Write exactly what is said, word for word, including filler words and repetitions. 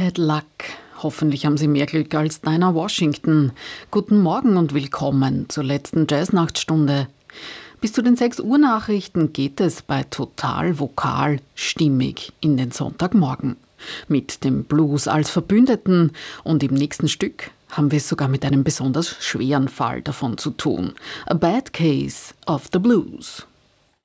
Bad Luck. Hoffentlich haben Sie mehr Glück als Dinah Washington. Guten Morgen und willkommen zur letzten Jazznachtstunde. Bis zu den sechs Uhr Nachrichten geht es bei Total Vokal stimmig in den Sonntagmorgen. Mit dem Blues als Verbündeten und im nächsten Stück haben wir es sogar mit einem besonders schweren Fall davon zu tun. A Bad Case of the Blues.